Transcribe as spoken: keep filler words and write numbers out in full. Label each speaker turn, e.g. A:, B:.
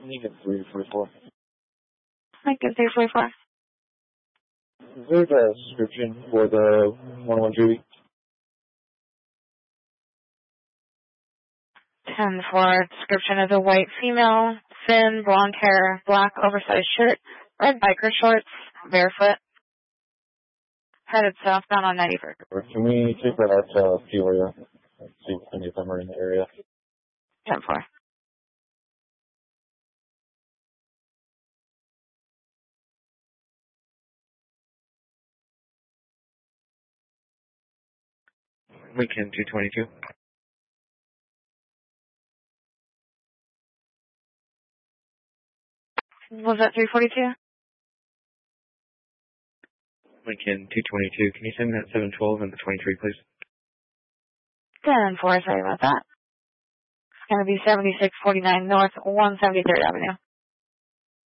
A: Lincoln three forty-four.
B: Lincoln three forty-four.
A: Is there a description for the one one Judy?
B: ten four. Description is a white female, thin, blonde hair, black oversized shirt, red biker shorts, barefoot, headed southbound on ninety-first.
A: Can we take that out to Peoria? See if any of them are in the area.
B: ten four.
A: Lincoln two twenty-two.
B: Was that three forty-two?
A: Lincoln two twenty-two. Can you send me that seven twelve and the twenty-three, please?
B: ten four, sorry about that. It's going to be seventy-six forty-nine North one seventy-third Avenue.